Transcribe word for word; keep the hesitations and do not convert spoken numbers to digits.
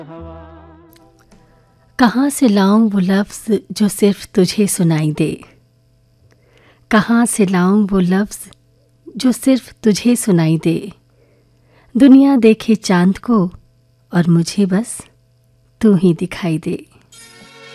कहाँ से लाऊं वो लफ्ज़ जो सिर्फ तुझे सुनाई दे, कहाँ से लाऊं वो लफ्ज़ जो सिर्फ तुझे सुनाई दे। दुनिया देखे चांद को और मुझे बस तू ही दिखाई दे।